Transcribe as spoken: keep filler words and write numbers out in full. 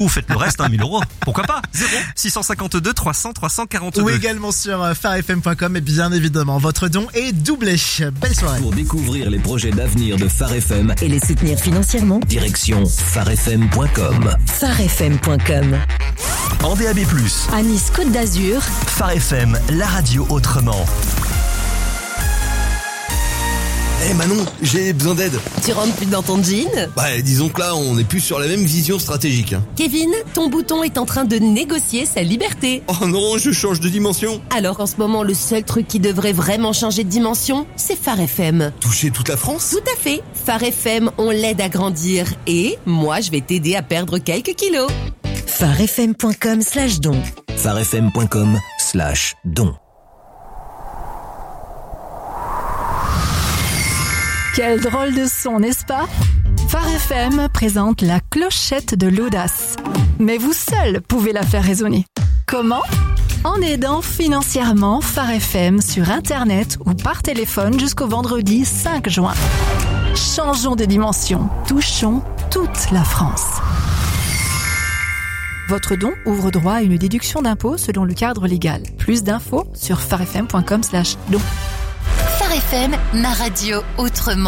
faites le reste, hein, mille euros. Pourquoi pas? zéro six cent cinquante-deux trois cents trois cent quarante-deux. Ou également sur phare f m point com et bien évidemment, votre don est doublé. Belle soirée. Pour découvrir les projets d'avenir de Phare F M et les soutenir financièrement, direction phare f m point com. phare f m point com. En D A B plus, À Nice Côte d'Azur, Phare F M, la radio autrement. Eh hey Manon, j'ai besoin d'aide. tu rentres plus dans ton jean? Bah disons que là, on est plus sur la même vision stratégique. Hein. Kevin, ton bouton est en train de négocier sa liberté. Oh non, je change de dimension. Alors qu'en ce moment, le seul truc qui devrait vraiment changer de dimension, c'est Phare F M. Toucher toute la France? Tout à fait. Phare F M, on l'aide à grandir. Et moi, je vais t'aider à perdre quelques kilos. phare f m point com slash don. phare f m point com slash don. Quel drôle de son, n'est-ce pas? Phare F M présente la clochette de l'audace. Mais vous seul pouvez la faire résonner. Comment? En aidant financièrement Phare F M sur Internet ou par téléphone jusqu'au vendredi cinq juin. Changeons de dimension, touchons toute la France. Votre don ouvre droit à une déduction d'impôt selon le cadre légal. Plus d'infos sur phare f m point com slash don. Phare F M, ma radio autrement.